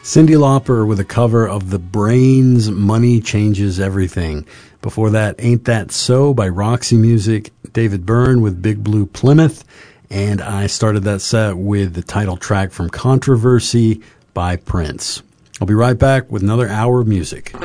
Cyndi Lauper with a cover of The Brains' Money Changes Everything. Before that, Ain't That So by Roxy Music, David Byrne with Big Blue Plymouth, and I started that set with the title track from Controversy by Prince. I'll be right back with another hour of music.